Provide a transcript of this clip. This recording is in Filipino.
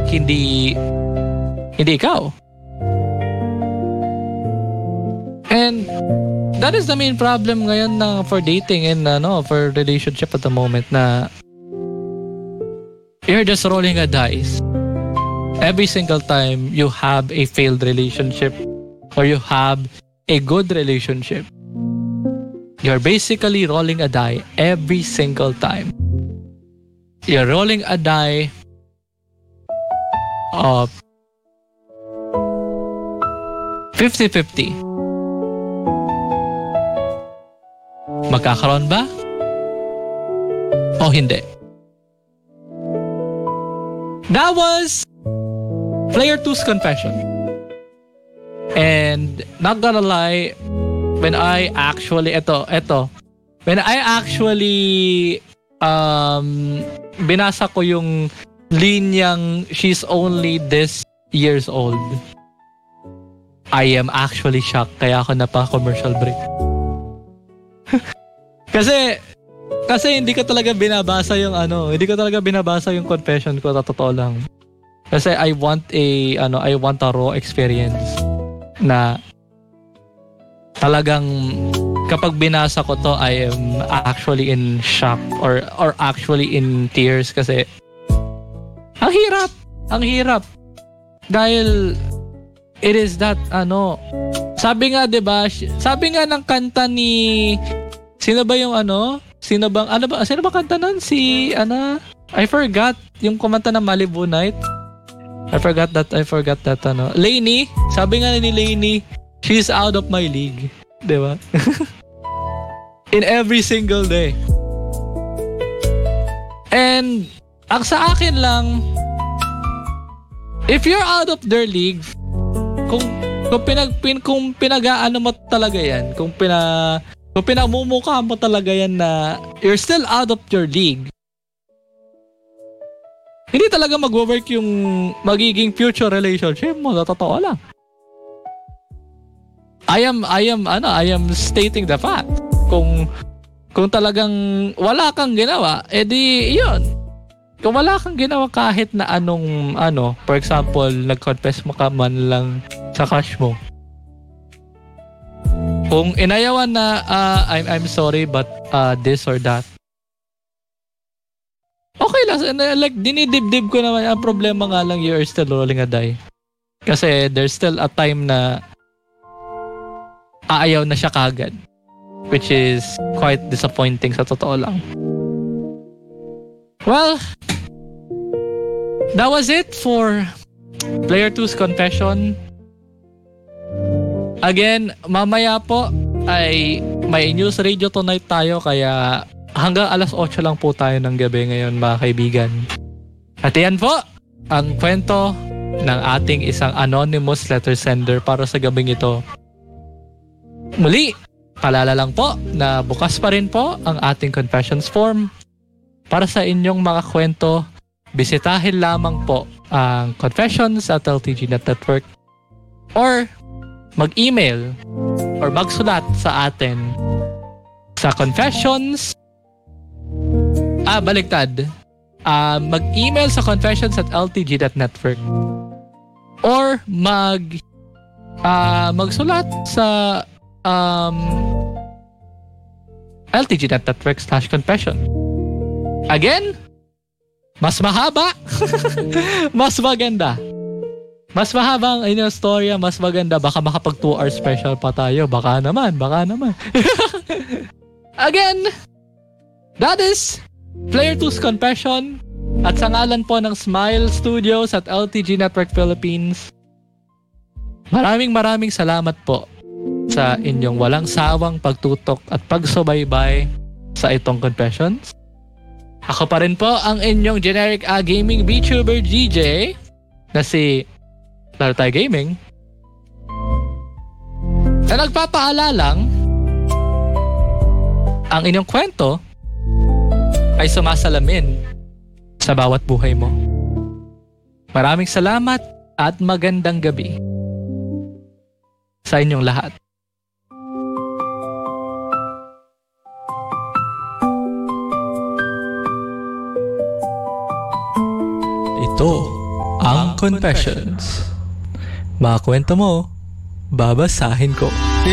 hindi ikaw. And that is the main problem ngayon na for dating and for relationship at the moment, na you're just rolling a dice every single time you have a failed relationship or you have a good relationship. You're basically rolling a die every single time. You're rolling a die of 50-50. Magkakaroon ba? O hindi? That was Player 2's confession. And not gonna lie, when I actually binasa ko yung linyang she's only this years old, I am actually shocked, kaya ako napa-commercial break. Kasi hindi ko talaga binabasa yung confession ko, sa totoo lang. Kasi I want a raw experience na talagang kapag binasa ko to, I am actually in shock or actually in tears, kasi ang hirap dahil it is that sabi nga, 'di ba? Sabi nga ng kanta ni sino ba kanta nun? I forgot yung kumanta ng Malibu Night. I forgot that Lainey. Sabi nga ni Lainey, she's out of my league. 'Di ba? In every single day. And ang sa akin lang, if you're out of their league, kung pinag-aano mo talaga yan, kung pinamumukha mo talaga yan na you're still out of your league, hindi talaga mag-work yung magiging future relationship mo, sa totoo lang. I am stating the fact. Kung talagang wala kang ginawa, edi yun. Kung wala kang ginawa kahit na anong for example, nag-confess mo ka man lang sa crush mo. Kung inayawan na I'm sorry but this or that, okay lang, like dinidibdib ko naman. Ang problema nga lang, you're still rolling a die. Kasi there's still a time na aayaw na siya kagad, which is quite disappointing, sa totoo lang. Well, that was it for Player 2's confession. Again, mamaya po ay may news radio tonight tayo, kaya hanggang alas 8 lang po tayo ng gabi ngayon, mga kaibigan. At yan po ang kwento ng ating isang anonymous letter sender para sa gabing ito. Muli, paalala lang po na bukas pa rin po ang ating confessions form. Para sa inyong mga kwento, bisitahin lamang po ang confessions@ltg.network or mag-email or magsulat sa atin sa confessions. Baliktad. Mag-email sa confessions@ltg.network or magsulat sa ltg.network/confession. Again, mas mahaba, mas maganda. Mas mahaba ang inyong storya, mas maganda. Baka makapag 2 hours special pa tayo. Baka naman. Again, that is Player 2's confession. At sa ngalan po ng Smile Studios at LTG Network Philippines, maraming salamat po sa inyong walang sawang pagtutok at pagsubaybay sa itong confessions. Ako pa rin po ang inyong generic gaming VTuber DJ na si Laro Tayo Gaming, na nagpapaalalang ang inyong kwento ay sumasalamin sa bawat buhay mo. Maraming salamat at magandang gabi sa inyong lahat. Ito Ang Confessions. Mga kwento mo, babasahin ko.